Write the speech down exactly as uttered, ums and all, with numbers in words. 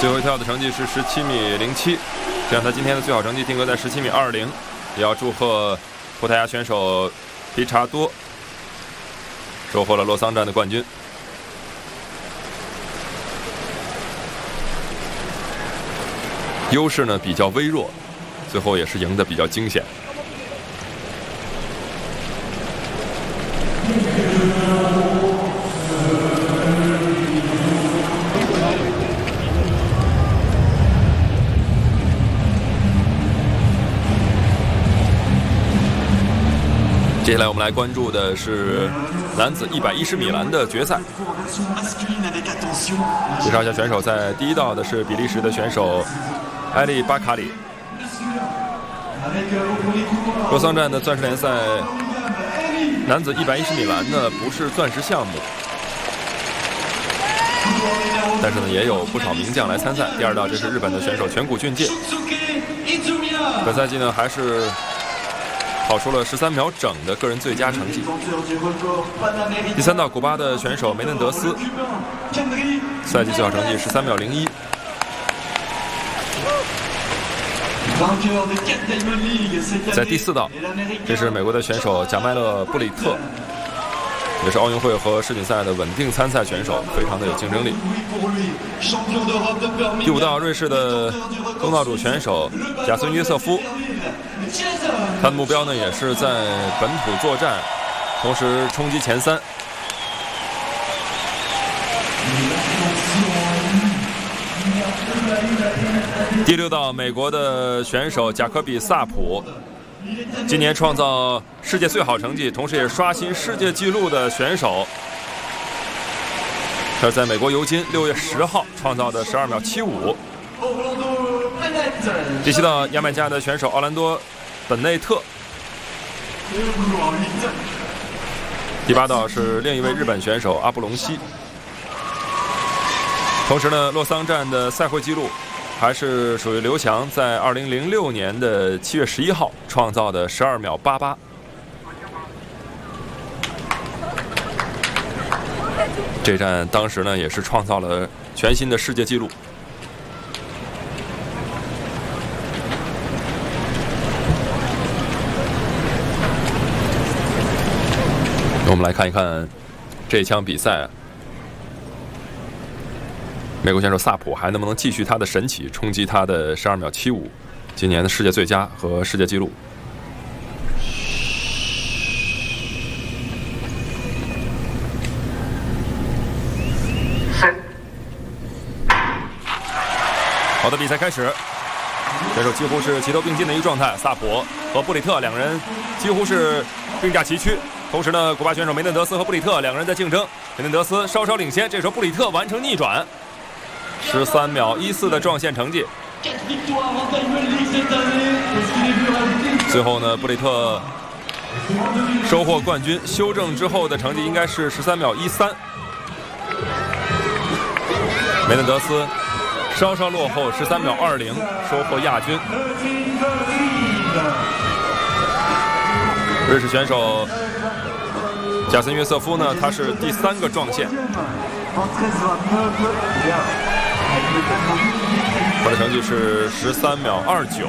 最后一跳的成绩是十七米零七，这样他今天的最好成绩定格在十七米二零。也要祝贺葡萄牙选手皮查多收获了洛桑站的冠军。优势呢比较微弱，最后也是赢得比较惊险。接下来我们来关注的是男子一百一十米栏的决赛。介绍一下选手，在第一道的是比利时的选手埃利巴卡里。洛桑站的钻石联赛男子一百一十米栏呢不是钻石项目，但是呢也有不少名将来参赛。第二道这是日本的选手全谷俊介，本赛季呢还是跑出了十三秒整的个人最佳成绩。第三道古巴的选手梅嫩德斯，赛季最好成绩十三秒零一。在第四道，这是美国的选手贾迈勒·布里特，也是奥运会和世锦赛的稳定参赛选手，非常的有竞争力。第五道，瑞士的东道主选手贾森·约瑟夫，他的目标呢也是在本土作战，同时冲击前三。第六道，美国的选手贾科比·萨普，今年创造世界最好成绩，同时也是刷新世界纪录的选手。他在美国尤金六月十号创造的十二秒七五。第七道，牙买加的选手奥兰多·本内特。第八道是另一位日本选手阿布隆西。同时呢，洛桑站的赛会纪录还是属于刘翔在二零零六年的七月十一号创造的十二秒八八。这站当时呢也是创造了全新的世界纪录。我们来看一看这场比赛，美国选手萨普还能不能继续他的神奇，冲击他的十二秒七五，今年的世界最佳和世界纪录。好的，比赛开始，选手几乎是齐头并进的一个状态，萨普和布里特两人几乎是并驾齐驱。同时呢，古巴选手梅嫩德斯和布里特两个人在竞争，梅嫩德斯稍稍领先，这时候布里特完成逆转，十三秒一四的撞线成绩。最后呢，布里特收获冠军，修正之后的成绩应该是十三秒一三。梅嫩德斯稍稍落后十三秒二零，收获亚军。瑞士选手贾森·约瑟夫呢，他是第三个撞线，他的成绩是十三秒二九。